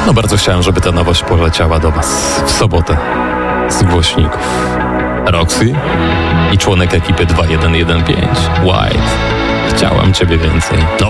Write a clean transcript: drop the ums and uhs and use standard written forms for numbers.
No bardzo chciałem, żeby ta nowość poleciała do Was w sobotę z głośników. Roxy i członek ekipy 2115, White. Chciałam Ciebie więcej.